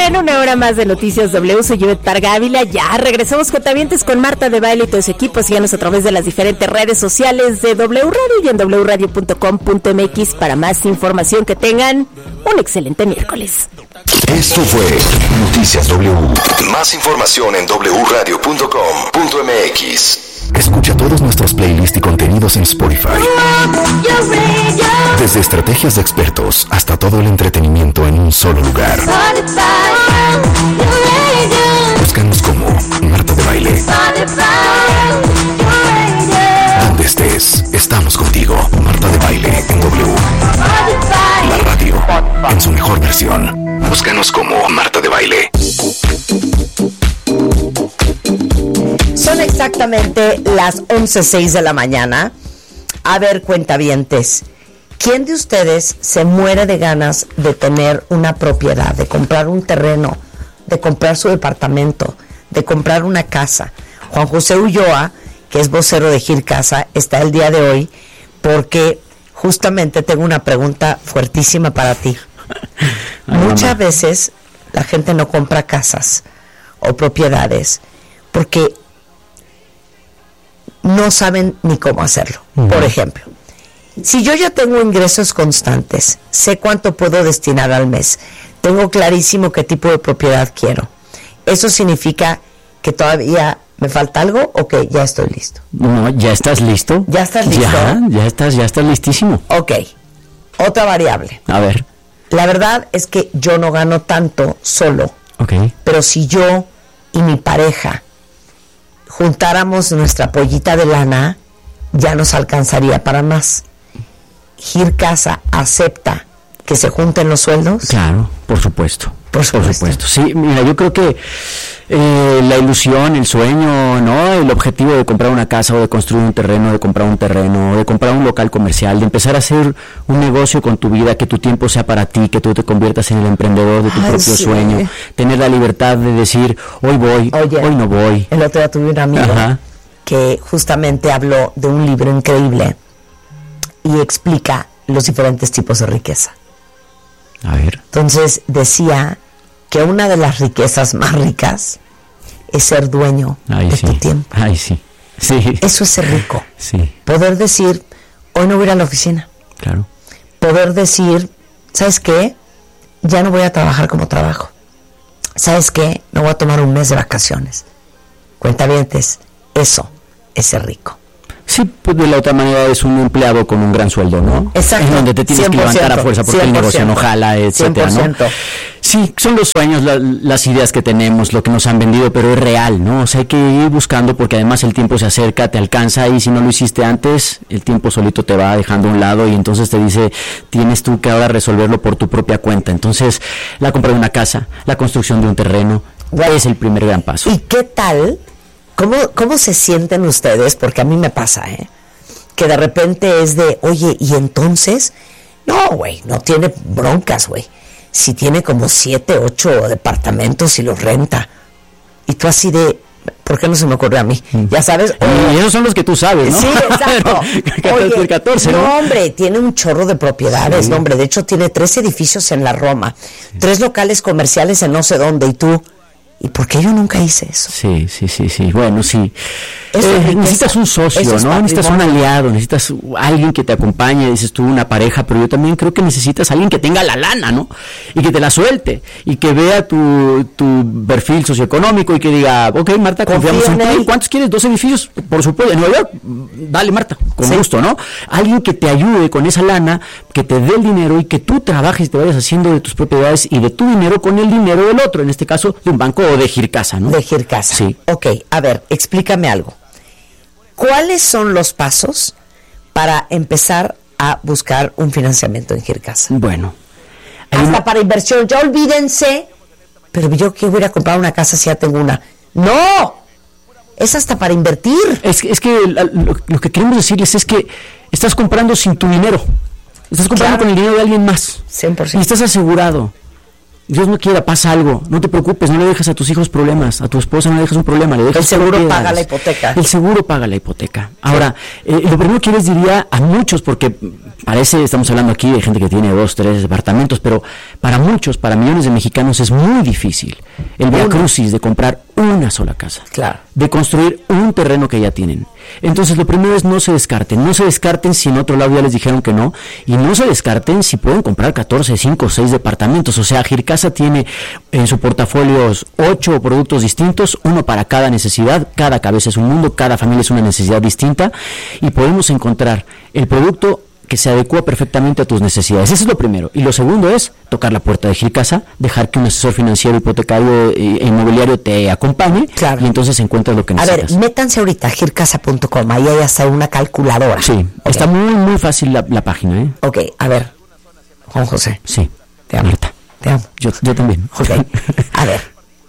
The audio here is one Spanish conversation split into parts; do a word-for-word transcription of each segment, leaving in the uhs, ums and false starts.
En una hora más de Noticias W, soy Yvette Parga Ávila. Ya regresamos cuentavientes con Marta de Baile y todo su equipo. Síganos a través de las diferentes redes sociales de W Radio y en doble u radio punto com punto m x para más información. Que tengan un excelente miércoles. Esto fue Noticias W. Más información en doble u radio punto com punto m x. Escucha todos nuestros playlists y contenidos en Spotify. Desde estrategias de expertos hasta todo el entretenimiento en un solo lugar. Búscanos como Marta de Baile. Donde estés, estamos contigo. Marta de Baile en W. La radio en su mejor versión. Búscanos como Marta de Baile. Son exactamente las once seis de la mañana. A ver, cuentavientes, ¿quién de ustedes se muere de ganas de tener una propiedad, de comprar un terreno, de comprar su departamento, de comprar una casa? Juan José Ulloa, que es vocero de Gircasa, está el día de hoy porque justamente tengo una pregunta fuertísima para ti. Ay, Muchas mamá. veces la gente no compra casas o propiedades porque no saben ni cómo hacerlo. Uh-huh. Por ejemplo, si yo ya tengo ingresos constantes, sé cuánto puedo destinar al mes, tengo clarísimo qué tipo de propiedad quiero, ¿eso significa que todavía me falta algo o que ya estoy listo? No, ya estás listo. ¿Ya estás listo? Ya, ya estás, ya estás listísimo. Ok, otra variable. A ver. La verdad es que yo no gano tanto solo. Ok. Pero si yo y mi pareja juntáramos nuestra pollita de lana, ya nos alcanzaría para más. Gircasa acepta que se junten los sueldos. Claro, por supuesto. Por supuesto. Por supuesto. Sí, mira, yo creo que eh, la ilusión, el sueño, ¿no? El objetivo de comprar una casa o de construir un terreno, de comprar un terreno, de comprar un local comercial, de empezar a hacer un negocio con tu vida, que tu tiempo sea para ti, que tú te conviertas en el emprendedor de tu Ay, propio sí. sueño, tener la libertad de decir, hoy voy, Oye, hoy no voy. El otro día tuve un amigo Ajá. que justamente habló de un libro increíble y explica los diferentes tipos de riqueza. A ver. Entonces decía que una de las riquezas más ricas es ser dueño Ay, de sí. tu tiempo. Ay, sí. Sí. Eso es ser rico. Sí. Poder decir, hoy no voy a ir a la oficina. Claro. Poder decir, ¿sabes qué? Ya no voy a trabajar como trabajo. ¿Sabes qué? Me voy a tomar un mes de vacaciones. Cuentavientes, eso es ser rico. Sí, pues de la otra manera es un empleado con un gran sueldo, ¿no? Exacto. En donde te tienes cien por ciento, que levantar a fuerza porque el negocio no jala, etcétera, cien por ciento. ¿no? Sí, son los sueños, la, las ideas que tenemos, lo que nos han vendido, pero es real, ¿no? O sea, hay que ir buscando porque además el tiempo se acerca, te alcanza y si no lo hiciste antes, el tiempo solito te va dejando a un lado y entonces te dice, tienes tú que ahora resolverlo por tu propia cuenta. Entonces, la compra de una casa, la construcción de un terreno, wow. es el primer gran paso. ¿Y qué tal? ¿Cómo, ¿Cómo se sienten ustedes? Porque a mí me pasa, ¿eh? Que de repente es de, oye, ¿y entonces? No, güey, no tiene broncas, güey. Si tiene como siete, ocho departamentos y los renta. Y tú así de, ¿por qué no se me ocurrió a mí? Ya sabes. O, y esos son los que tú sabes, ¿no? Sí, exacto. Oye, catorce, ¿no? ¿no? hombre, tiene un chorro de propiedades, sí. no, hombre. De hecho, tiene tres edificios en la Roma, sí. tres locales comerciales en no sé dónde, y tú... ¿Y por qué yo nunca hice eso? Sí, sí, sí, sí. Bueno, sí. Eh, necesitas un socio, ¿no? Patrimonio. Necesitas un aliado, necesitas alguien que te acompañe, dices tú, una pareja, pero yo también creo que necesitas alguien que tenga la lana, ¿no? Y que te la suelte, y que vea tu, tu perfil socioeconómico y que diga, ok, Marta, confiamos en ti. ¿Cuántos quieres? ¿Dos edificios? Por supuesto, en Nueva York, dale, Marta, con sí. gusto, ¿no? Alguien que te ayude con esa lana, que te dé el dinero y que tú trabajes y te vayas haciendo de tus propiedades y de tu dinero con el dinero del otro, en este caso, de un banco o de Gircasa, ¿no? De Gircasa. Sí. Ok, a ver, explícame algo. ¿Cuáles son los pasos para empezar a buscar un financiamiento en Gircasa? Bueno. Hasta una... para inversión, ya olvídense, pero yo que voy a comprar una casa si ya tengo una. ¡No! Es hasta para invertir. Es, es que lo, lo que queremos decirles es que estás comprando sin tu dinero. Estás comprando claro. con el dinero de alguien más. cien por ciento. Y estás asegurado. Dios no quiera, pasa algo, no te preocupes, no le dejas a tus hijos problemas, a tu esposa no le dejas un problema, le dejas el seguro propiedades. paga la hipoteca. El seguro paga la hipoteca. Ahora, eh, lo primero que les diría a muchos, porque parece, estamos hablando aquí de gente que tiene dos, tres departamentos, pero para muchos, para millones de mexicanos es muy difícil el viacrucis de comprar una sola casa, claro, de construir un terreno que ya tienen. Entonces, lo primero es no se descarten, no se descarten si en otro lado ya les dijeron que no, y no se descarten si pueden comprar catorce, cinco, seis departamentos. O sea, Gircasa tiene en su portafolio ocho productos distintos, uno para cada necesidad, cada cabeza es un mundo, cada familia es una necesidad distinta, y podemos encontrar el producto que se adecua perfectamente a tus necesidades. Eso es lo primero. Y lo segundo es tocar la puerta de Gircasa, dejar que un asesor financiero, hipotecario e inmobiliario te acompañe, claro, y entonces encuentras lo que necesitas. A ver, métanse ahorita a gircasa punto com, ahí hay hasta una calculadora. Sí, okay. Está muy, muy fácil la, la página, ¿eh? Ok, a ver, Juan José. Sí, te amo. Marta. Te amo. Yo, yo también. Ok, a ver.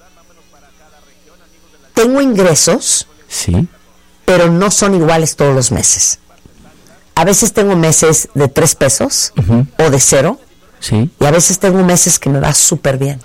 Tengo ingresos, sí, pero no son iguales todos los meses. A veces tengo meses de tres pesos uh-huh. o de cero. Sí. Y a veces tengo meses que me va súper bien.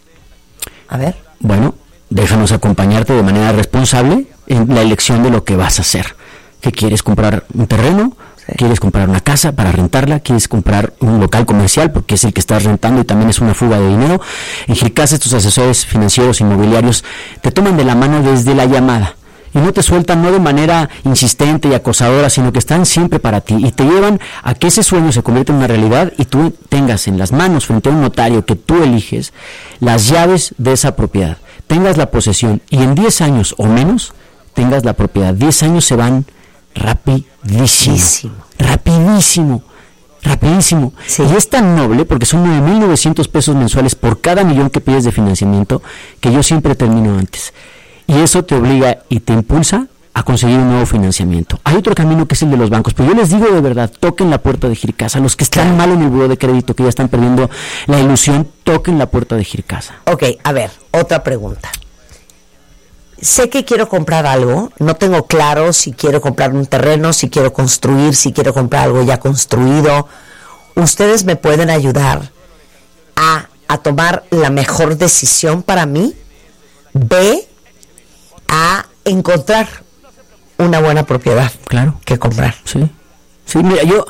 A ver. Bueno, déjanos acompañarte de manera responsable en la elección de lo que vas a hacer. ¿Qué quieres? ¿Comprar un terreno? Sí. ¿Quieres comprar una casa para rentarla? ¿Quieres comprar un local comercial porque es el que estás rentando y también es una fuga de dinero? En Gircasa, estos asesores financieros inmobiliarios te toman de la mano desde la llamada. Y no te sueltan, no de manera insistente y acosadora, sino que están siempre para ti y te llevan a que ese sueño se convierta en una realidad y tú tengas en las manos, frente a un notario que tú eliges, las llaves de esa propiedad, tengas la posesión y en diez años o menos tengas la propiedad. diez años se van rapidísimo, Rapidísimo. rapidísimo. Rapidísimo. Sí. Y es tan noble porque son nueve mil novecientos pesos mensuales por cada millón que pides de financiamiento que yo siempre termino antes. Y eso te obliga y te impulsa a conseguir un nuevo financiamiento. Hay otro camino que es el de los bancos, pero yo les digo de verdad, toquen la puerta de Gircasa. Los que están claro. mal en el buró de crédito, que ya están perdiendo la ilusión, toquen la puerta de Gircasa. Ok, a ver, otra pregunta. Sé que quiero comprar algo, no tengo claro si quiero comprar un terreno, si quiero construir, si quiero comprar algo ya construido. ¿Ustedes me pueden ayudar a, a tomar la mejor decisión para mí? B, a encontrar una buena propiedad, claro, que comprar. Sí, sí, mira, yo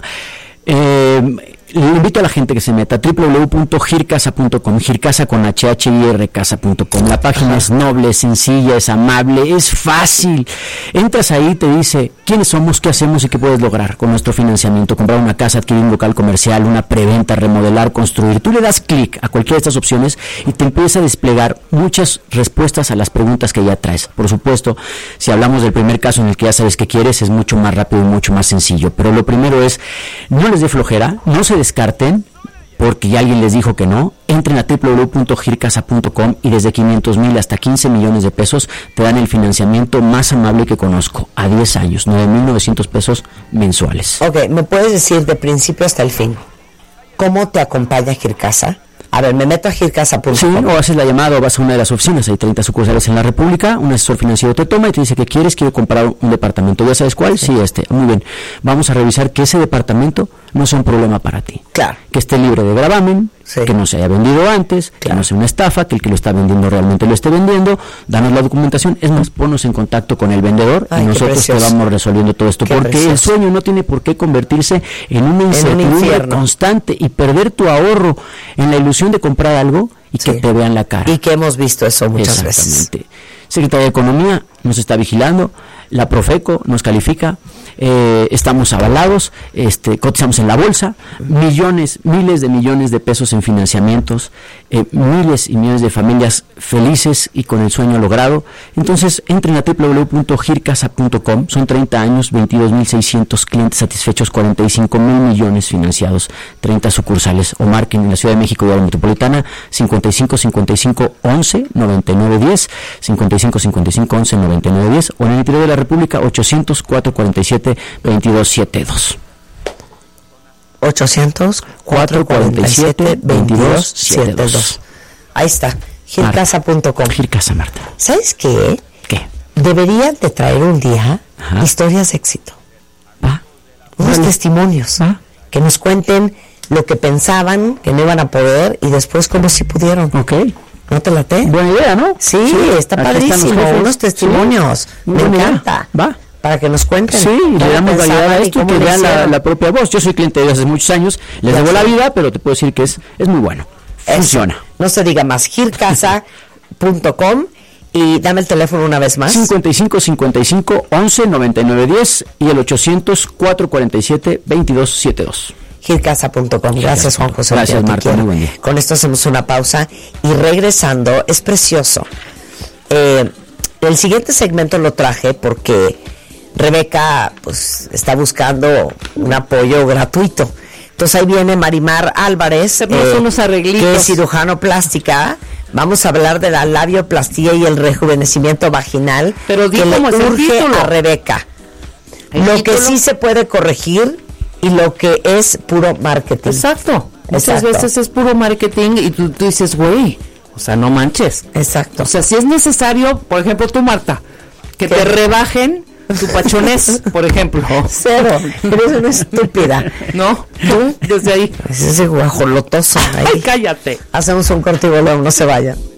eh, le invito a la gente que se meta a doble u doble u doble u punto gircasa punto com, Gircasa con H H I R casa punto com. La página es noble, es sencilla, es amable, es fácil. Entras ahí, te dice quiénes somos, qué hacemos y qué puedes lograr con nuestro financiamiento. Comprar una casa, adquirir un local comercial, una preventa, remodelar, construir. Tú le das clic a cualquiera de estas opciones y te empieza a desplegar muchas respuestas a las preguntas que ya traes. Por supuesto, si hablamos del primer caso en el que ya sabes qué quieres, es mucho más rápido y mucho más sencillo. Pero lo primero es, no les dé flojera, no se descarten porque ya alguien les dijo que no. Entren a doble u doble u doble u punto gircasa punto com y desde quinientos mil hasta quince millones de pesos te dan el financiamiento más amable que conozco, a diez años, nueve mil novecientos pesos mensuales. Ok, ¿me puedes decir de principio hasta el fin cómo te acompaña Gircasa? A ver, me meto a gircasa punto com. Sí, o haces la llamada o vas a una de las oficinas, hay treinta sucursales en la República, un asesor financiero te toma y te dice que quieres, quiero comprar un departamento. ¿Ya sabes cuál? Sí, sí este. Muy bien. Vamos a revisar que ese departamento no sea un problema para ti. Claro. Que esté libre de gravamen, sí. que no se haya vendido antes, claro. que no sea una estafa, que el que lo está vendiendo realmente lo esté vendiendo. Danos la documentación. Es más, ponnos en contacto con el vendedor. Ay, y nosotros te vamos resolviendo todo esto. Qué porque precioso. El sueño no tiene por qué convertirse en una incertidumbre constante y perder tu ahorro en la ilusión de comprar algo y sí. que te vean la cara. Y que hemos visto eso muchas Exactamente. veces. Secretaría de Economía nos está vigilando, la Profeco nos califica, eh, estamos avalados, este, cotizamos en la bolsa, millones, miles de millones de pesos en financiamientos, eh, miles y millones de familias felices y con el sueño logrado. Entonces entren a doble u doble u doble u punto gircasa punto com, son treinta años, veintidós mil seiscientos clientes satisfechos, cuarenta y cinco mil millones financiados, treinta sucursales, o marquen en la Ciudad de México y área metropolitana cincuenta y cinco cincuenta y cinco once noventa y nueve diez, cincuenta y cinco cincuenta y cinco once noventa y nueve diez, o en el interior de la República ochocientos cuatro cuarenta y siete veintidós setenta y dos. ochocientos cuatro cuarenta y siete veintidós setenta y dos. Ahí está, gircasa punto com. Gircasa, Marta. ¿Sabes qué? ¿Qué? Deberían de traer un día Ajá. historias de éxito. ¿Va? Unos vale. testimonios. ¿Va? Que nos cuenten lo que pensaban que no iban a poder y después como si pudieron. Ok. ¿No te late? Buena idea, ¿no? Sí, sí. está Aquí padrísimo, unos testimonios. Sí. Me Buena encanta. idea. Va. Para que nos cuenten. Sí, le damos variedad a esto y que vean la, la propia voz. Yo soy cliente de hace muchos años, les debo la vida, pero te puedo decir que es, es muy bueno. Funciona. Eso. No se diga más, gircasa punto com y dame el teléfono una vez más. cincuenta y cinco cincuenta y cinco once noventa y nueve diez y el ochocientos cuatro cuarenta y siete veintidós setenta y dos. gircasa punto com. Gracias, Juan José. Gracias, Marta. Muy buen día. Con esto hacemos una pausa y regresando, es precioso. Eh, el siguiente segmento lo traje porque Rebeca pues está buscando un apoyo gratuito. Entonces ahí viene Marimar Álvarez, eh, unos arreglitos. que es cirujano plástica. Vamos a hablar de la labioplastía y el rejuvenecimiento vaginal, pero que le urge a Rebeca. ¿El lo título? Que sí se puede corregir y lo que es puro marketing. Exacto. Muchas Exacto. veces es puro marketing y tú, tú dices, güey, o sea, no manches. Exacto. O sea, si es necesario, por ejemplo, tú, Marta, que ¿Qué? te rebajen tu pachonés, por ejemplo. Cero. Eres una estúpida. ¿No? Tú, desde ahí. Es ese guajolotoso ahí. Ay, cállate. Hacemos un corte y volvemos, no se vayan.